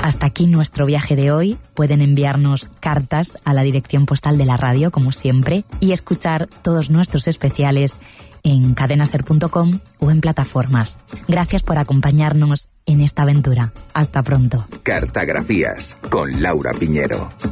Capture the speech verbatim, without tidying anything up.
Hasta aquí nuestro viaje de hoy. Pueden enviarnos cartas a la dirección postal de la radio, como siempre, y escuchar todos nuestros especiales en cadena ser punto com o en plataformas. Gracias por acompañarnos en esta aventura. Hasta pronto. Cartagrafías con Laura Piñero.